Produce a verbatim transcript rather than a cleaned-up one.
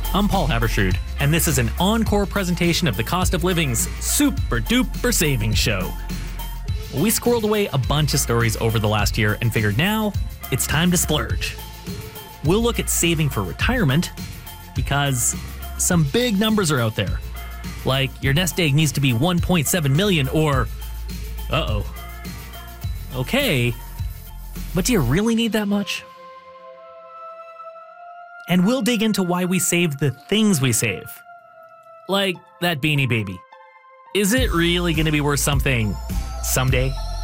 I'm Paul Haberstrood, and this is an encore presentation of the Cost of Living's Super Duper Savings Show. We squirreled away a bunch of stories over the last year and figured now it's time to splurge. We'll look at saving for retirement because some big numbers are out there. Like your nest egg needs to be one point seven million or, uh-oh. Okay, but do you really need that much? And we'll dig into why we save the things we save. Like that Beanie Baby. Is it really going to be worth something someday?